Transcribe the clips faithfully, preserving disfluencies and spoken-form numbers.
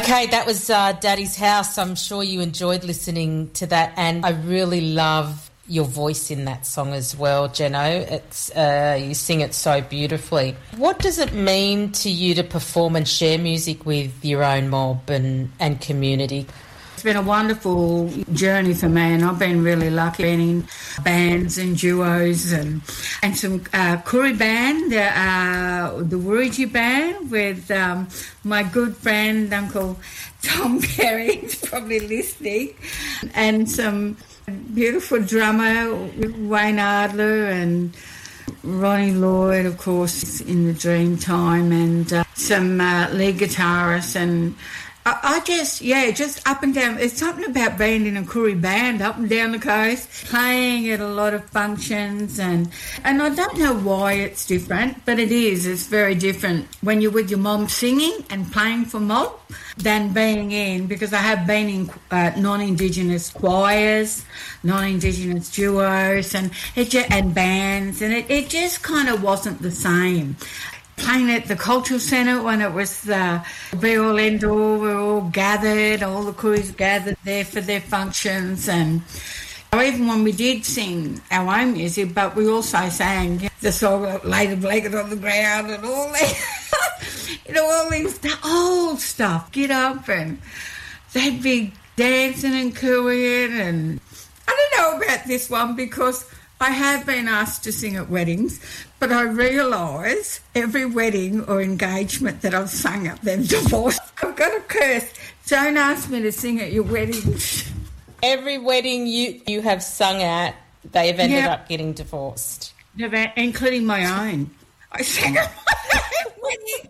Okay, that was uh, Daddy's House. I'm sure you enjoyed listening to that, and I really love your voice in that song as well, Jeno. It's uh, you sing it so beautifully. What does it mean to you to perform and share music with your own mob and, and community? It's been a wonderful journey for me, and I've been really lucky being in bands and duos and and some uh, Koori band, the, uh, the Wurriji band with um, my good friend Uncle Tom Perry, who's probably listening, and some beautiful drummer Wayne Adler and Ronnie Lloyd, of course, in the Dreamtime, and uh, some uh, lead guitarists and. I just, yeah, just up and down. There's something about being in a Koori band up and down the coast, playing at a lot of functions, and and I don't know why it's different, but it is. It's very different when you're with your mom singing and playing for mob than being in, because I have been in uh, non-Indigenous choirs, non-Indigenous duos, and it just, and bands, and it, it just kind of wasn't the same. Playing at the Cultural Centre when it was the be-all, end-all, we were all gathered, all the Kooris gathered there for their functions, and even when we did sing our own music, but we also sang the song "Laid a Blanket on the Ground" and all that, you know, all these old stuff. Get up, and they'd be dancing and cooing, and I don't know about this one because I have been asked to sing at weddings, but I realise every wedding or engagement that I've sung at, they've divorced. I've got a curse. Don't ask me to sing at your weddings. Every wedding you, you have sung at, they have ended Yep. up getting divorced. Including my own. I sang at my own wedding.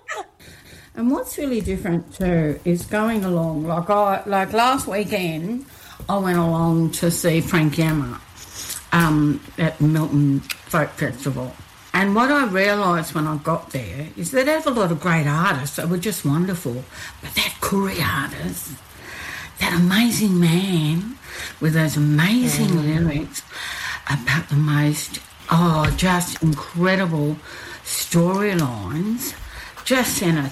And what's really different too is going along. Like I, like last weekend, I went along to see Frank Yammer um, at Milton Folk Festival. And what I realised when I got there is they have a lot of great artists that were just wonderful. But that Koori artist, that amazing man with those amazing mm. lyrics about the most, oh, just incredible storylines, just sent a